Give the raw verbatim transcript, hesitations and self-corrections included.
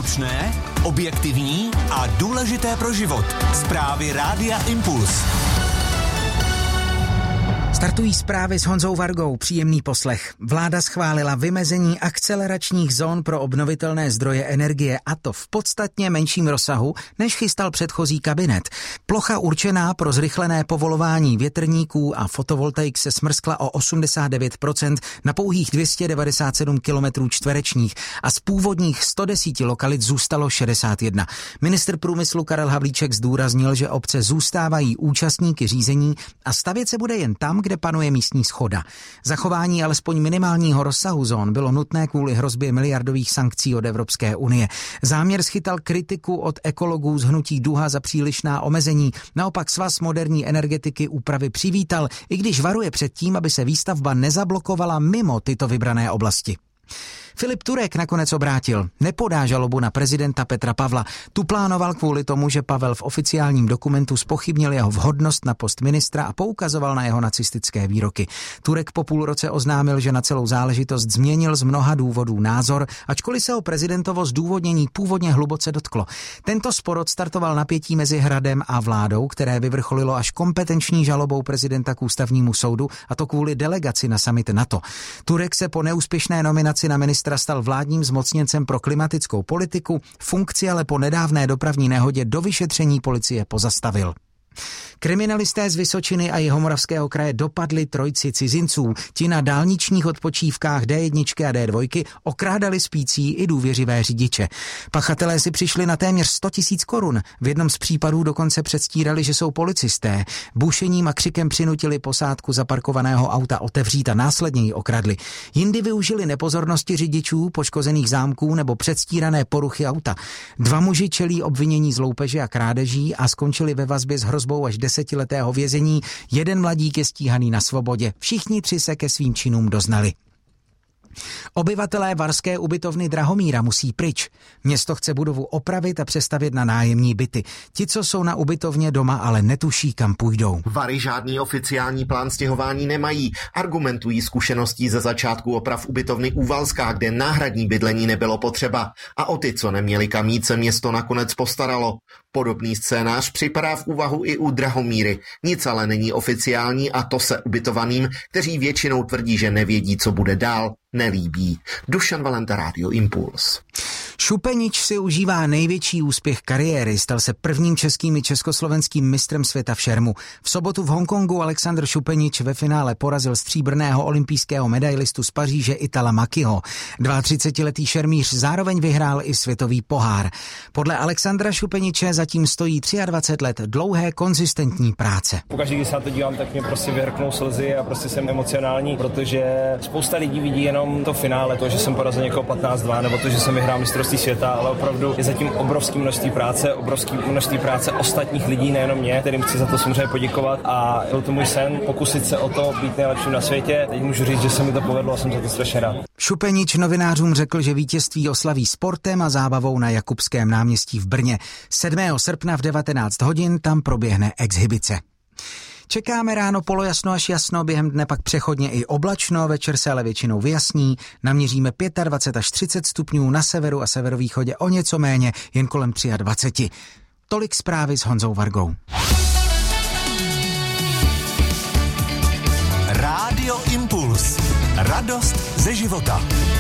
Stručné, objektivní a důležité pro život. Zprávy Rádia Impuls. Startují zprávy s Honzou Vargou, příjemný poslech. Vláda schválila vymezení akceleračních zón pro obnovitelné zdroje energie, a to v podstatně menším rozsahu, než chystal předchozí kabinet. Plocha určená pro zrychlené povolování větrníků a fotovoltaik se smrskla o osmdesát devět procent na pouhých dvě stě devadesát sedm kilometrů čtverečních a z původních sto deset lokalit zůstalo šedesát jedna. Ministr průmyslu Karel Havlíček zdůraznil, že obce zůstávají účastníky řízení a stavět se bude jen tam, kde panuje místní shoda. Zachování alespoň minimálního rozsahu zón bylo nutné kvůli hrozbě miliardových sankcí od Evropské unie. Záměr schytal kritiku od ekologů z hnutí Duha za přílišná omezení. Naopak Svaz moderní energetiky úpravy přivítal, i když varuje před tím, aby se výstavba nezablokovala mimo tyto vybrané oblasti. Filip Turek nakonec obrátil. Nepodá žalobu na prezidenta Petra Pavla. Tu plánoval kvůli tomu, že Pavel v oficiálním dokumentu zpochybnil jeho vhodnost na post ministra a poukazoval na jeho nacistické výroky. Turek po půl roce oznámil, že na celou záležitost změnil z mnoha důvodů názor, ačkoliv se ho prezidentovo zdůvodnění původně hluboce dotklo. Tento spor odstartoval napětí mezi Hradem a vládou, které vyvrcholilo až kompetenční žalobou prezidenta k ústavnímu soudu, a to kvůli delegaci na summit NATO. Turek se po neúspěšné nominaci na ministra stal vládním zmocněncem pro klimatickou politiku, funkci ale po nedávné dopravní nehodě do vyšetření policie pozastavil. Kriminalisté z Vysočiny a Jihomoravského kraje dopadli trojici cizinců. Ti na dálničních odpočívkách D jedna a D dva okrádali spící i důvěřivé řidiče. Pachatelé si přišli na téměř sto tisíc korun. V jednom z případů dokonce předstírali, že jsou policisté. Bušením a křikem přinutili posádku zaparkovaného auta otevřít a následně ji okradli. Jindy využili nepozornosti řidičů, poškozených zámků nebo předstírané poruchy auta. Dva muži čelí obvinění z loupeže a krádeží a skončili ve vazbě s hrozbou až desetiletého vězení, jeden mladík je stíhaný na svobodě. Všichni tři se ke svým činům doznali. Obyvatelé varské ubytovny Drahomíra musí pryč. Město chce budovu opravit a přestavět na nájemní byty. Ti, co jsou na ubytovně doma, ale netuší, kam půjdou. Vary žádný oficiální plán stěhování nemají. Argumentují zkušeností ze začátku oprav ubytovny Úvalská, kde náhradní bydlení nebylo potřeba. A o ty, co neměli kam jít, se město nakonec postaralo. Podobný scénář připadá v úvahu i u Drahomíry. Nic ale není oficiální a to se ubytovaným, kteří většinou tvrdí, že nevědí, co bude dál, nelíbí. Dušan Valenta, Rádio Impuls. Šupenič si užívá největší úspěch kariéry, stal se prvním českým i československým mistrem světa v šermu. V sobotu v Hongkongu Alexander Šupenič ve finále porazil stříbrného olympijského medailistu z Paříže Itala Makiho. třicetiletý šermíř zároveň vyhrál i světový pohár. Podle Alexandra Šupeniče zatím stojí dvacet tři let dlouhé konzistentní práce. Pokaždé, když se na to dívám, tak mě prostě vyhrknou slzy a prostě jsem emocionální, protože spousta lidí vidí jenom to finále, to, že jsem porazil někoho patnáct dva, nebo to, že jsem vyhrál mistrovství světa, ale opravdu je zatím obrovské množství práce, obrovské množství práce ostatních lidí, nejenom mě, kterým chci za to samozřejmě poděkovat, a byl to můj sen pokusit se o to být nejlepším na světě. Teď můžu říct, že se mi to povedlo a jsem za to strašně rád. Šupenič novinářům řekl, že vítězství oslaví sportem a zábavou na Jakubském náměstí v Brně. sedmého srpna v devatenáct hodin tam proběhne exhibice. Čekáme ráno polojasno až jasno, během dne pak přechodně i oblačno, večer se ale většinou vyjasní, naměříme dvacet pět až třicet stupňů, na severu a severovýchodě o něco méně, jen kolem dvacet tři. Tolik zprávy s Honzou Vargou. Rádio Impuls. Radost ze života.